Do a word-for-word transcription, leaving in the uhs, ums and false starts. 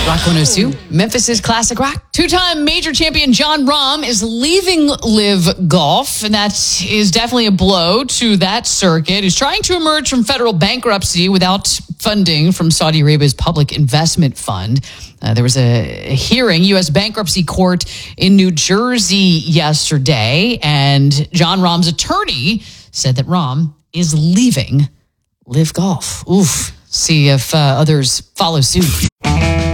Rock one oh two, Memphis' classic rock. Two-time major champion Jon Rahm is leaving Live Golf, and that is definitely a blow to that circuit. He's trying to emerge from federal bankruptcy without funding from Saudi Arabia's Public Investment Fund. Uh, there was a, a hearing, U S bankruptcy court in New Jersey yesterday, and Jon Rahm's attorney said that Rahm is leaving Live Golf. Oof. See if uh, others follow suit.